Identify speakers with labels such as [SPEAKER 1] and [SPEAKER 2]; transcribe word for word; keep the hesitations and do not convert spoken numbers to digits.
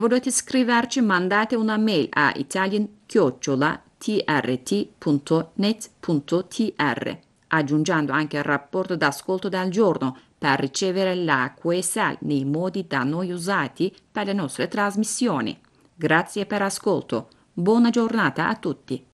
[SPEAKER 1] Volete scriverci, mandate una mail a italian-trt.net.tr aggiungendo anche il rapporto d'ascolto del giorno per ricevere la Q S L nei modi da noi usati per le nostre trasmissioni. Grazie per ascolto. Buona giornata a tutti.